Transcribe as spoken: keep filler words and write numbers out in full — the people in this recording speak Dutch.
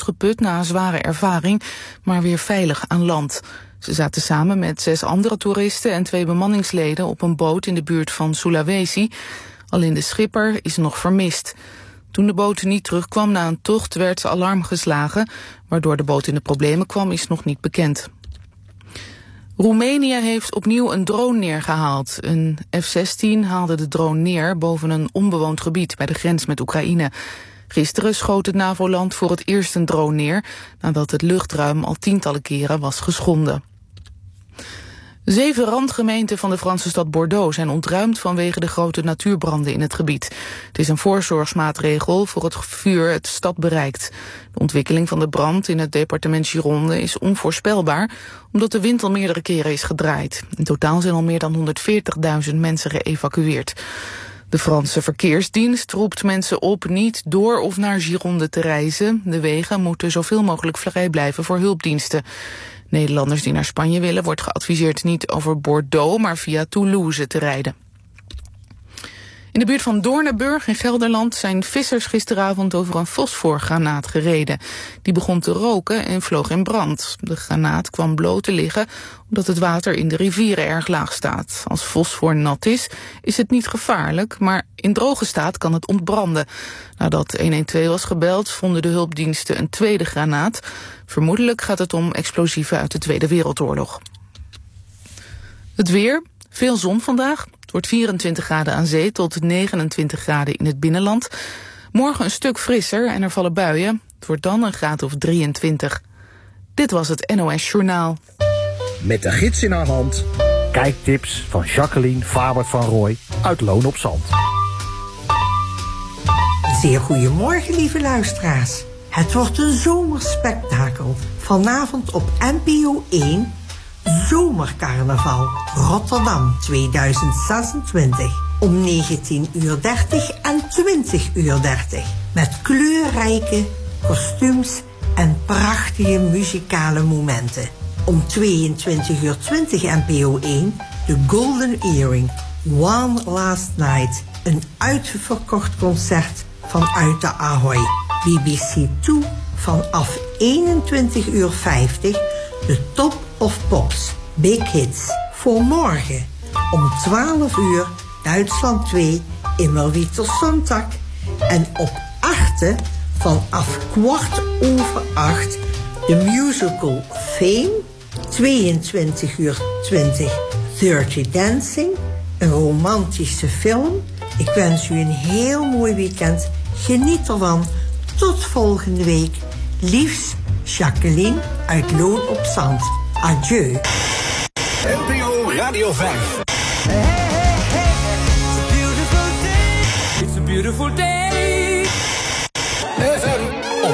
uitgeput na een zware ervaring, maar weer veilig aan land. Ze zaten samen met zes andere toeristen en twee bemanningsleden op een boot in de buurt van Sulawesi. Alleen de schipper is nog vermist. Toen de boot niet terugkwam na een tocht werd alarm geslagen. Waardoor de boot in de problemen kwam is nog niet bekend. Roemenië heeft opnieuw een drone neergehaald. Een F zestien haalde de drone neer boven een onbewoond gebied bij de grens met Oekraïne. Gisteren schoot het NAVO-land voor het eerst een drone neer, nadat het luchtruim al tientallen keren was geschonden. Zeven randgemeenten van de Franse stad Bordeaux zijn ontruimd vanwege de grote natuurbranden in het gebied. Het is een voorzorgsmaatregel voor het vuur het stad bereikt. De ontwikkeling van de brand in het departement Gironde is onvoorspelbaar, omdat de wind al meerdere keren is gedraaid. In totaal zijn al meer dan honderdveertigduizend mensen geëvacueerd. De Franse verkeersdienst roept mensen op niet door of naar Gironde te reizen. De wegen moeten zoveel mogelijk vrij blijven voor hulpdiensten. Nederlanders die naar Spanje willen wordt geadviseerd niet over Bordeaux, maar via Toulouse te rijden. In de buurt van Doornenburg in Gelderland zijn vissers gisteravond over een fosforgranaat gereden. Die begon te roken en vloog in brand. De granaat kwam bloot te liggen omdat het water in de rivieren erg laag staat. Als fosfor nat is, is het niet gevaarlijk, maar in droge staat kan het ontbranden. Nadat honderdtwaalf was gebeld, vonden de hulpdiensten een tweede granaat. Vermoedelijk gaat het om explosieven uit de Tweede Wereldoorlog. Het weer, veel zon vandaag. Het wordt vierentwintig graden aan zee tot negenentwintig graden in het binnenland. Morgen een stuk frisser en er vallen buien. Het wordt dan een graad of drieëntwintig. Dit was het N O S Journaal. Met de gids in haar hand. Kijktips van Jacqueline Fabert van Rooij uit Loon op Zand. Zeer goedemorgen, lieve luisteraars. Het wordt een zomerspektakel. Vanavond op N P O één... Zomercarnaval Rotterdam tweeduizend zesentwintig. Om negentien uur dertig en twintig uur dertig. Met kleurrijke kostuums en prachtige muzikale momenten. Om tweeëntwintig uur twintig N P O één. The Golden Earring. One Last Night. Een uitverkocht concert vanuit de Ahoy. B B C twee vanaf eenentwintig uur vijftig. De Top of Pops. Big Hits. Voor morgen. Om twaalf uur Duitsland twee. Immer wieder Sonntag. En op achten vanaf kwart over acht. De musical Fame. tweeëntwintig uur twintig. Dirty Dancing. Een romantische film. Ik wens u een heel mooi weekend. Geniet ervan. Tot volgende week. Liefs, Jacqueline uit Loon op Zand. Adieu. N P O Radio vijf. Hey, hey, hey, it's a beautiful day. It's a beautiful day.